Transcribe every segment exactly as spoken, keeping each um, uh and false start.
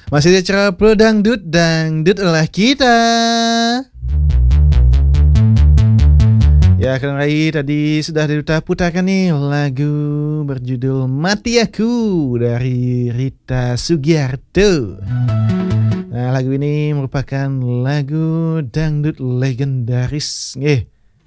Masih di acara Pro Dangdut, Dangdut adalah kita. Ya, kalian Rai tadi sudah kita putarkan nih lagu berjudul Mati Aku dari Rita Sugiarto. Nah, lagu ini merupakan lagu dangdut legendaris nih,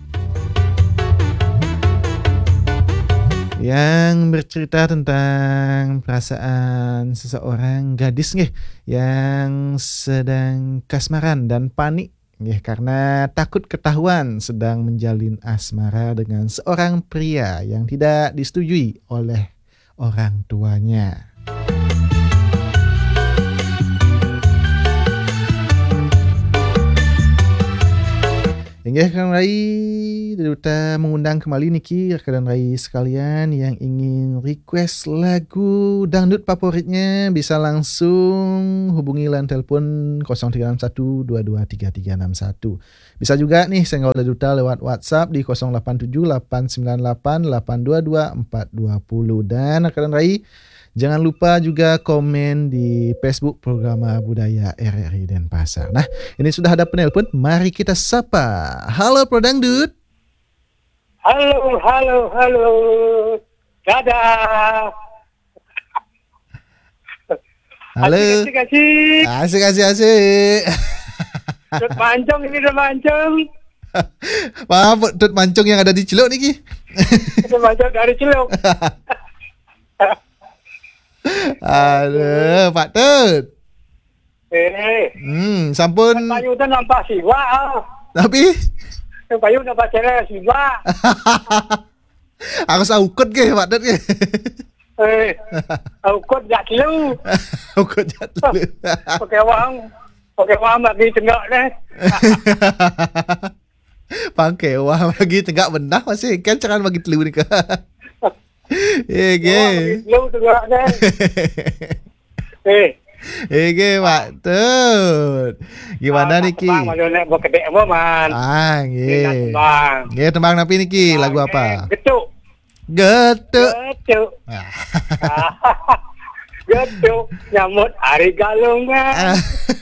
yang bercerita tentang perasaan seseorang gadis nih yang sedang kasmaran dan panik nih karena takut ketahuan sedang menjalin asmara dengan seorang pria yang tidak disetujui oleh orang tuanya. Hingga rekan Rai kita mengundang kembali Niki rekan Rai sekalian yang ingin request lagu dangdut favoritnya bisa langsung hubungi line telepon nol tiga enam satu dua dua tiga tiga enam satu. Bisa juga nih senggol duta lewat WhatsApp di nol delapan tujuh delapan sembilan delapan delapan dua dua empat dua nol. Dan rekan Rai jangan lupa juga komen di Facebook Programa Budaya R R I Denpasar. Nah, ini sudah ada penelpon. Mari kita sapa. Halo Pro Dangdut. Halo, halo, halo. Dadah. Halo. Asik, asik. Asik, asik, asik. Tut Mancung ini Tut Mancung. Maaf, Tut Mancung yang ada di Cilok niki. Tut Mancung dari Cilok. Aduh, Pak Tut. Eh, Hmm, sampun. payu tu nampak siwa. Tapi Payu nampak cewek siwa. harus aukut ke Pak Tut ke? Eh, ukut jak lu. Aukut jatuh. Pakai wang. Pakai wang lagi tengok deh. Pakai wah bagi tegak benar masih kan jangan bagi telu ni ke. Eh, ge. Lu tengok deh. Eh, Eh, ge Pak Tut. Gimana niki? Bang, mau nak buat kedai apa man? Ah, ge. Bang. Ge tembang napi niki lagu apa? Getuk. Getuk. Getuk. Getuk nyambut hari galungan.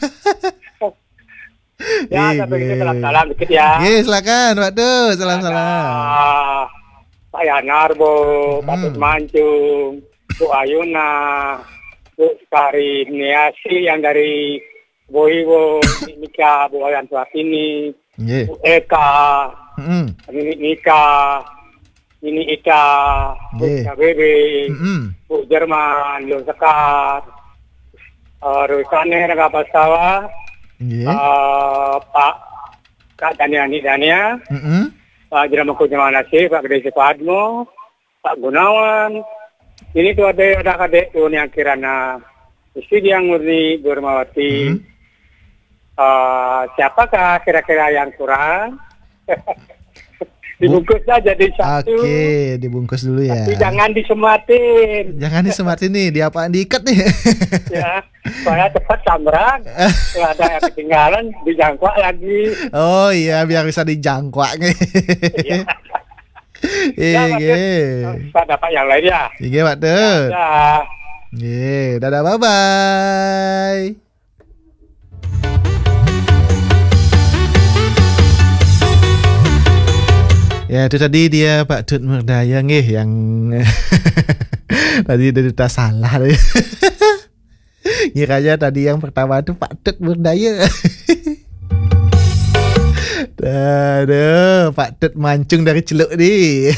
Ya, sampai kita salam-salam dikit ya. Ye, silakan Pak Tut. Salam-salam. Ah, Pak Yanarbo, Pak Tut Mancung, Bu Ayuna, Bu Sekari Niasi yang dari Boiwo, Nika, Bu Ayan Suapini, Ye. Bu Eka, Heeh. ini Nika, ini Ika, Bu Yeah. K B B, Heeh. Bu Jerman, Lu Sekar, uh, Rusane Raga Pasawa, Ye. uh, Pak Kak Daniani Dania, Heeh. Pak Jeramaku Jamanasi, Pak Gede Padmo, Pak Gunawan. Ini tuh ada ada kadek tuh yang kirana istri yang murni Burmawati. Hmm. Uh, siapakah kira-kira yang kurang? Dibungkus saja jadi satu. Oke, dibungkus dulu ya. Tapi jangan disematin. Jangan disematin nih, di apaan diikat nih? Ya, supaya cepat sambrang. Kalau ada yang ketinggalan dijangkau lagi. Oh iya, biar bisa dijangkau nih. Iya. Iya, iya. Pak dapat yang lain ya. Iya, Pak Tut. Ya. Iya, dadah, bye-bye. Ya, itu tadi dia Pak Tut Merdaya nih yang tadi dari tak salah tadi. Kiranya tadi yang pertama itu Pak Tut Merdaya. Aduh, Pak Tut Mancung dari Celuk nih.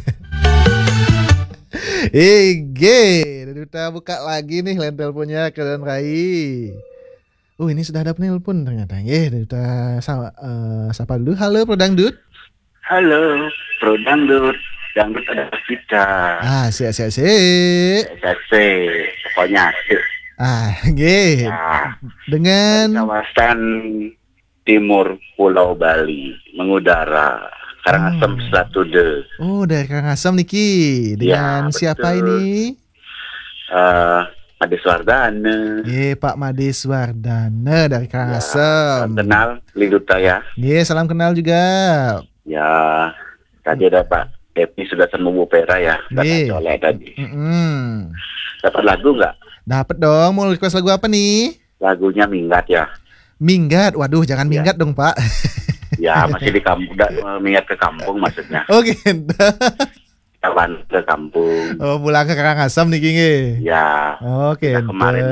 Eh, kita buka lagi nih line teleponnya ke Dan Rai. Oh, ini sudah ada penelpon ternyata. Eh, kita sama uh, sapa dulu. Halo, Pro Dangdut. Halo, Pro Dangdut, dangdut ada kita. Ah, siap siap siap. Kasih, pokoknya asik. Ah, nggih. Nah, Dengan kawasan timur Pulau Bali mengudara Karangasem Oh. satu D. Oh, dari Karangasem niki. Dengan Ya, siapa betul. ini? Eh, Ade Swardana. Eh, Pak Mades Wardana dari Karangasem. Ya, kenal Liduta ya. Nggih, salam kenal juga. Ya, tadi ada Pak Epi sudah temu Pera ya. Iya. Kata Colek tadi. Mm-mm. Dapat lagu nggak? Dapat dong. Mau request lagu apa nih? lagunya Minggat ya. Minggat, waduh jangan Ya. minggat dong Pak. Ya masih di kampung, da- minggat ke kampung maksudnya. Oh gitu. Kita balik ke kampung. Oh pulang ke Karangasem nih King. Ya, Oke. kita kemarin.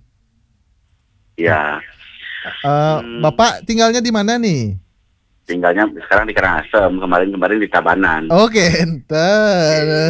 Ya. Uh, Hmm. Bapak tinggalnya di mana nih? Tinggalnya sekarang di Karangasem, kemarin-kemarin di Tabanan. Oke, enten.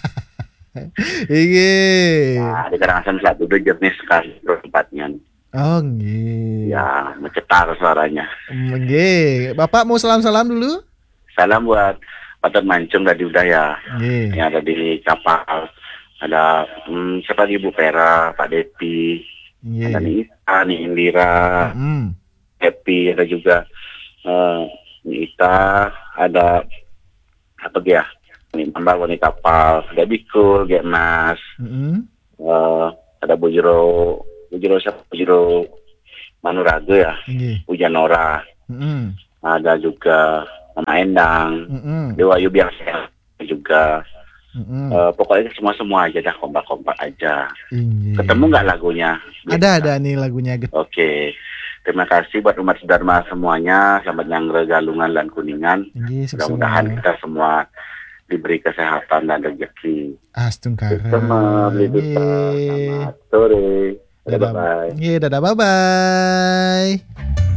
Iki. Nah, di Karangasem saat itu jenis sekali tempatnya. Oh, nggih. Ya, mencetar suaranya. Nggih. Bapak mau salam-salam dulu? Salam buat Patot Mancung tadi udah ya. Nggih. Yang ada di kapal. Ada hmm, siapa lagi Bu Pera, Pak Depi, ada Nggih. Nita, nih Indira, Mm. Happy, ada juga eh, Nita, ada apa dia? Ini Mbak Wani Kapal, ada Bikul, Gemas, Mm-mm. eh, ada Bujiro, Bujiro siapa? Bujiro Manuraga ya, Nggih. Pujanora, Mm-mm. ada juga Mama Endang, Mm-mm. Dewa Yu biasa juga. Mm-mm. Eh, pokoknya semua-semua aja dah, kompak-kompak aja. Nggih. Ketemu nggak lagunya? Ada ada nih lagunya. Oke. Terima kasih buat umat Dharma semuanya. Selamat Nyangre, Galungan, dan Kuningan. Nggih, Mudah-mudahan sukses. kita semua diberi kesehatan dan rezeki. Astungkara. Bersama beli duta. Nggih. Selamat sore. Dadah. Bye-bye. Nggih, dadah bye-bye.